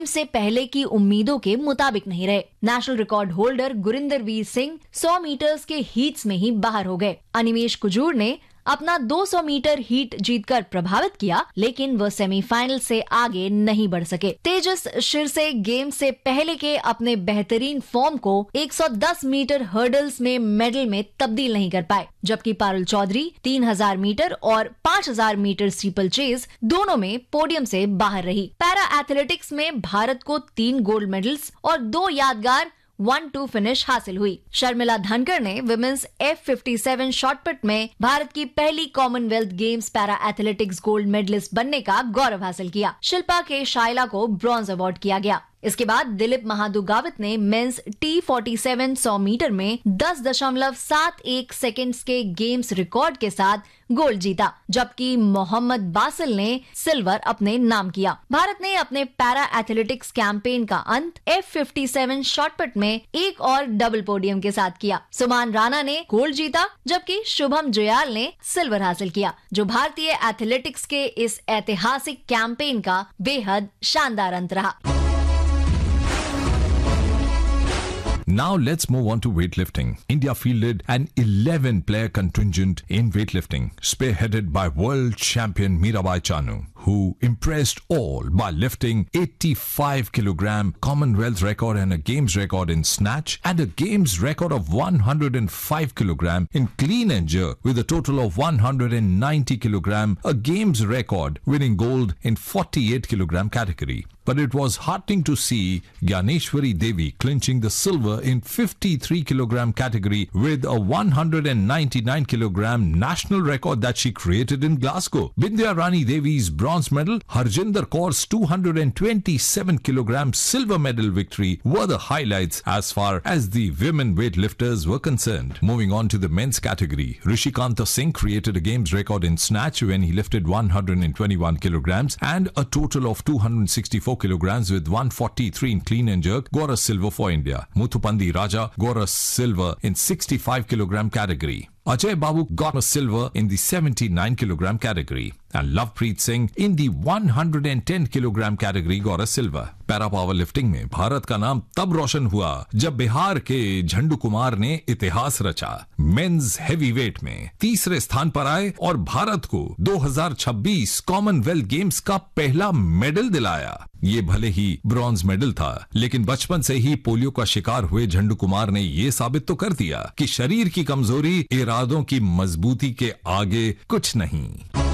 से पहले की उम्मीदों के मुताबिक नहीं रहे। National record holder Gurinder Veer Singh 100 metres के हीट्स में ही बाहर हो गए। अनिमेश कुजूर ने अपना 200 मीटर हीट जीतकर प्रभावित किया, लेकिन वह सेमीफाइनल से आगे नहीं बढ़ सके। तेजस शिरसे गेम से पहले के अपने बेहतरीन फॉर्म को 110 मीटर हर्डल्स में मेडल में तब्दील नहीं कर पाए, जबकि पारुल चौधरी 3000 मीटर और 5000 मीटर स्टीपल चेज दोनों में पोडियम से बाहर रही। पैरा एथलेटिक्स में भारत को 3 गोल्ड मेडल्स और 2 यादगार 1-2 फिनिश हासिल हुई। शर्मिला धनकर ने विमेंस F57 शॉटपुट में भारत की पहली Commonwealth games para athletics gold medallist बनने का गौरव हासिल किया। शिल्पा के शाइला को ब्रॉन्ज अवार्ड किया गया। इसके बाद दिलीप महादुगावत ने मेंस T47 100 मीटर में 10.71 सेकंड्स के गेम्स रिकॉर्ड के साथ गोल्ड जीता, जबकि मोहम्मद बासिल ने सिल्वर अपने नाम किया। भारत ने अपने पैरा एथलेटिक्स कैंपेन का अंत F57 शॉटपुट में एक और डबल पोडियम के साथ किया। सुमान राणा ने गोल्ड जीता, जबकि शुभम जुयाल ने सिल्वर हासिल किया, जो भारतीय एथलेटिक्स के इस ऐतिहासिक कैंपेन का बेहद शानदार अंत रहा। Now let's move on to weightlifting. India fielded an 11-player contingent in weightlifting, spearheaded by world champion Mirabai Chanu, who impressed all by lifting 85 kilogram Commonwealth record and a Games record in snatch and a Games record of 105 kilogram in clean and jerk, with a total of 190 kilogram, a Games record, winning gold in 48 kilogram category. But it was heartening to see Gyaneshwari Devi clinching the silver in 53 kilogram category with a 199 kilogram national record that she created in Glasgow. Bindya Rani Devi's bronze medal, Harjinder Kaur's 227 kilogram silver medal victory were the highlights as far as the women weightlifters were concerned. Moving on to the men's category, Rishikanta Singh created a Games record in snatch when he lifted 121 kilograms and a total of 264 kilograms with 143 in clean and jerk, got a silver for India. Muthupandi Raja got a silver in 65 kilogram category. Ajay Babu got a silver in the 79 kilogram category, and Lovepreet Singh in the 110 kilogram category got a silver. Para power lifting में भारत का नाम तब रोशन हुआ जब बिहार के झंडू कुमार ने इतिहास रचा। मेंस हेवीवेट में तीसरे स्थान पर आए और भारत को 2026 कॉमनवेल्थ गेम्स का पहला मेडल दिलाया। ये भले ही ब्रॉन्ज मेडल था, लेकिन बचपन से ही पोलियो का शिकार हुए झंडू कुमार ने ये साबित तो कर दिया कि शरीर की कमजोरी इरादों की मजबूती के आगे कुछ नहीं।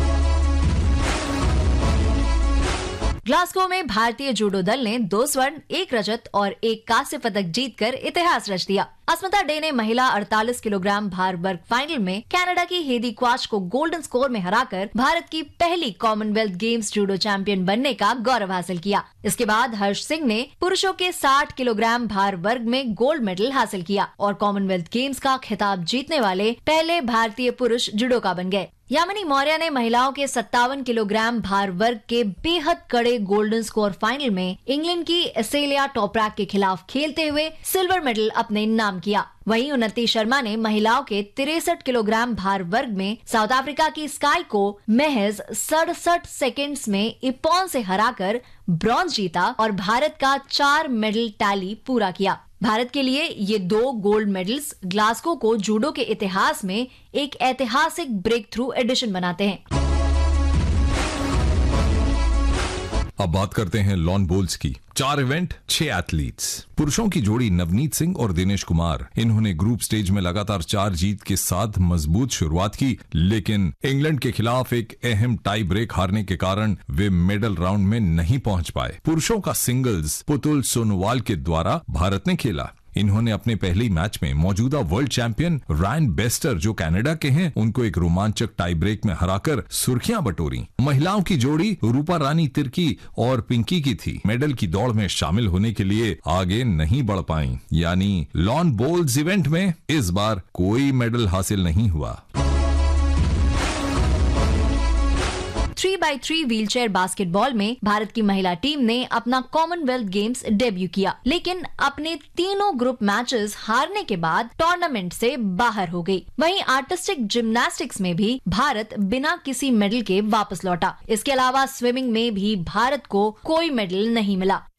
ग्लासगो में भारतीय जूडो दल ने 2 स्वर्ण, 1 रजत और 1 कांस्य पदक जीतकर इतिहास रच दिया। अस्मिता डे ने महिला 48 किलोग्राम भार वर्ग फाइनल में कनाडा की हेदी क्वाच को गोल्डन स्कोर में हराकर भारत की पहली कॉमनवेल्थ गेम्स जूडो चैंपियन बनने का गौरव हासिल किया। इसके बाद हर्ष सिंह ने पुरुषों के 60 किलोग्राम भार वर्ग में गोल्ड मेडल हासिल किया और कॉमनवेल्थ गेम्स का खिताब जीतने वाले पहले भारतीय पुरुष जुडोका बन गए। यामिनी मौर्य ने महिलाओं के 57 किलोग्राम भार वर्ग के बेहद कड़े गोल्डन स्कोर फाइनल में इंग्लैंड की एसेलिया टॉपरैक के खिलाफ खेलते हुए सिल्वर मेडल अपने नाम किया। वहीं उन्नति शर्मा ने महिलाओं के 63 किलोग्राम भार वर्ग में साउथ अफ्रीका की स्काई को महज 67 सेकंड्स में इपॉन से हराकर ब्रॉन्ज जीता और भारत का 4 मेडल टैली पूरा किया। भारत के लिए ये 2 गोल्ड मेडल्स ग्लासगो को जूडो के इतिहास में एक ऐतिहासिक ब्रेक थ्रू एडिशन बनाते हैं। अब बात करते हैं लॉन बोल्स की। 4 इवेंट, 6 एथलीट्स। पुरुषों की जोड़ी नवनीत सिंह और दिनेश कुमार, इन्होंने ग्रुप स्टेज में लगातार 4 जीत के साथ मजबूत शुरुआत की, लेकिन इंग्लैंड के खिलाफ एक अहम टाई ब्रेक हारने के कारण वे मेडल राउंड में नहीं पहुंच पाए। पुरुषों का सिंगल्स पुतुल सोनोवाल के द्वारा भारत ने खेला। इन्होंने अपने पहले ही मैच में मौजूदा वर्ल्ड चैंपियन रायन बेस्टर, जो कनाडा के हैं, उनको एक रोमांचक टाई ब्रेक में हराकर सुर्खियां बटोरी। महिलाओं की जोड़ी रूपा रानी तिर्की और पिंकी की थी। मेडल की दौड़ में शामिल होने के लिए आगे नहीं बढ़ पाई, यानी लॉन बोल्स इवेंट में इस बार कोई मेडल हासिल नहीं हुआ। 3x3 व्हीलचेयर बास्केटबॉल में भारत की महिला टीम ने अपना कॉमनवेल्थ गेम्स डेब्यू किया, लेकिन अपने तीनों ग्रुप मैचेस हारने के बाद टूर्नामेंट से बाहर हो गई। वहीं आर्टिस्टिक जिम्नास्टिक्स में भी भारत बिना किसी मेडल के वापस लौटा। इसके अलावा स्विमिंग में भी भारत को कोई मेडल नहीं मिला।